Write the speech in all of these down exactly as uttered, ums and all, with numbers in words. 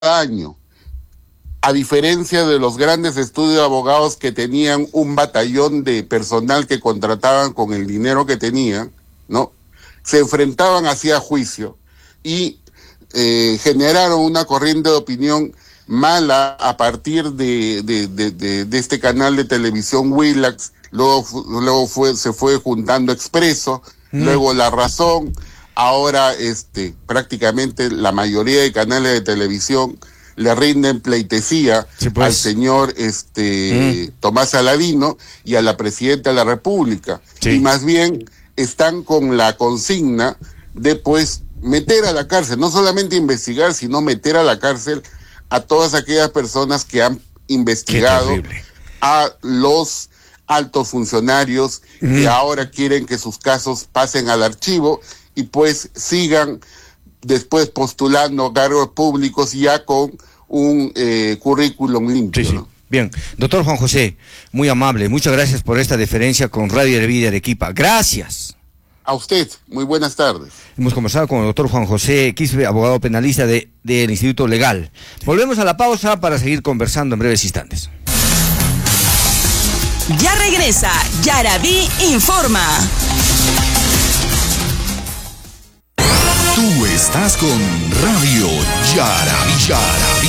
año. A diferencia de los grandes estudios de abogados que tenían un batallón de personal que contrataban con el dinero que tenían, ¿no? Se enfrentaban hacia juicio y eh, generaron una corriente de opinión mala a partir de, de, de, de, de este canal de televisión Willax, luego, luego fue, se fue juntando Expreso, mm. luego La Razón, ahora este, prácticamente la mayoría de canales de televisión le rinden pleitesía sí, pues. al señor este mm. Tomás Aladino y a la Presidenta de la República. Sí. Y más bien están con la consigna de pues meter a la cárcel, no solamente investigar, sino meter a la cárcel a todas aquellas personas que han investigado a los altos funcionarios mm. que ahora quieren que sus casos pasen al archivo y pues sigan después postulando cargos públicos ya con un eh, currículum limpio. Sí, sí. ¿No? Bien, doctor Juan José, muy amable, muchas gracias por esta deferencia con Radio de Vida de Arequipa. Gracias. A usted, muy buenas tardes. Hemos conversado con el doctor Juan José Quispe, abogado penalista de, del Instituto Legal. Volvemos a la pausa para seguir conversando en breves instantes. Ya regresa, Yaraví Informa. Tú estás con Radio Yaraví, Yaraví.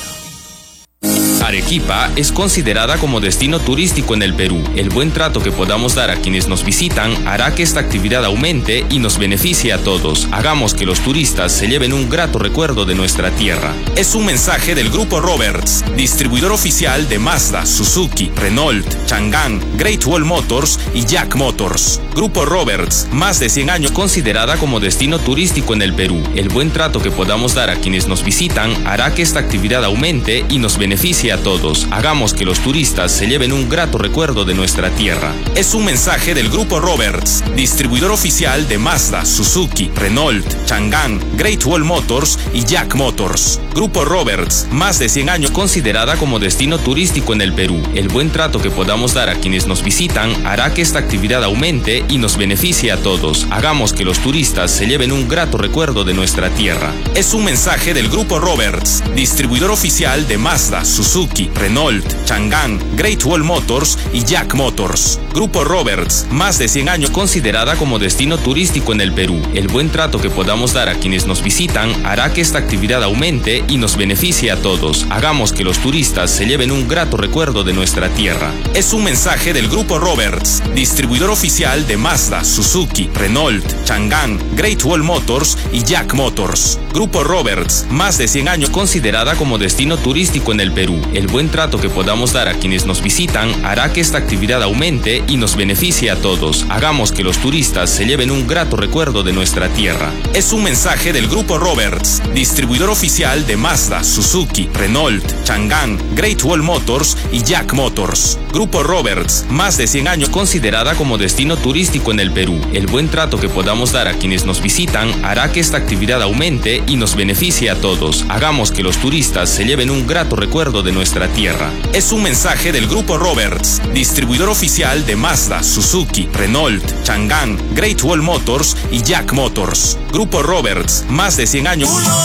Arequipa es considerada como destino turístico en el Perú. El buen trato que podamos dar a quienes nos visitan hará que esta actividad aumente y nos beneficie a todos. Hagamos que los turistas se lleven un grato recuerdo de nuestra tierra. Es un mensaje del Grupo Roberts, distribuidor oficial de Mazda, Suzuki, Renault, Chang'an, Great Wall Motors y Jack Motors. Grupo Roberts, más de cien años, considerada como destino turístico en el Perú. El buen trato que podamos dar a quienes nos visitan hará que esta actividad aumente y nos beneficie a todos. Hagamos que los turistas se lleven un grato recuerdo de nuestra tierra. Es un mensaje del Grupo Roberts, distribuidor oficial de Mazda, Suzuki, Renault, Chang'an, Great Wall Motors y Jack Motors. Grupo Roberts, más de cien años, considerada como destino turístico en el Perú. El buen trato que podamos dar a quienes nos visitan hará que esta actividad aumente y nos beneficie a todos. Hagamos que los turistas se lleven un grato recuerdo de nuestra tierra. Es un mensaje del Grupo Roberts, distribuidor oficial de Mazda, Suzuki, Renault, Chang'an, Great Wall Motors y Jack Motors. Grupo Roberts, más de cien años, considerada como destino turístico en el Perú. El buen trato que podamos dar a quienes nos visitan hará que esta actividad aumente y nos beneficie a todos. Hagamos que los turistas se lleven un grato recuerdo de nuestra tierra. Es un mensaje del Grupo Roberts, distribuidor oficial de Mazda, Suzuki, Renault, Chang'an, Great Wall Motors y Jack Motors. Grupo Roberts, más de cien años, considerada como destino turístico en el Perú. El buen trato que podamos dar a quienes nos visitan hará que esta actividad aumente y nos beneficie a todos. Hagamos que los turistas se lleven un grato recuerdo de nuestra tierra. Es un mensaje del Grupo Roberts, distribuidor oficial de Mazda, Suzuki, Renault, Chang'an, Great Wall Motors y Jack Motors. Grupo Roberts, más de cien años, considerada como destino turístico en el Perú. El buen trato que podamos dar a quienes nos visitan hará que esta actividad aumente y nos beneficie a todos. Hagamos que los turistas se lleven un grato recuerdo de nuestra tierra. Es un mensaje del Grupo Roberts, distribuidor oficial de Mazda, Suzuki, Renault, Chang'an, Great Wall Motors y Jack Motors. Grupo Roberts, más de cien años.